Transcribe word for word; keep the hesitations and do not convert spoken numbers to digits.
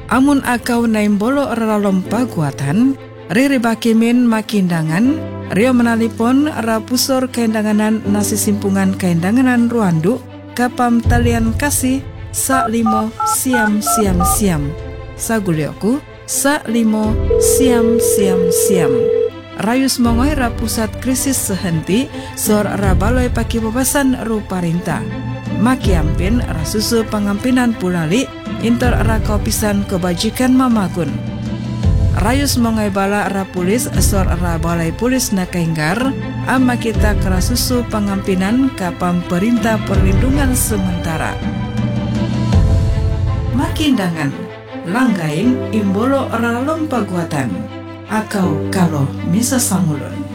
Amun akau naimbolo ralom paguatan, riri bakimin makindangan, rio menalipon rapusor kaindanganan nasi simpungan kaindanganan ruandu, kapam talian kasih, sa limo siam siam siam. Sagulioku, sa limo siam siam siam. Rayus mongoi ra pusat krisis sehenti, sor ra baloi paki bebasan ru parinta. Makiampin rasusu pengampinan pulali, inter ra kopisan kebajikan mamakun. Rayus mongoi bala ra pulis, sor ra balai pulis nakainggar, ama kita kerasusu pengampinan kapam perintah perlindungan sementara. Makindangan, langgain imbolo ralom paguatan. Akau kalau misa sangulun.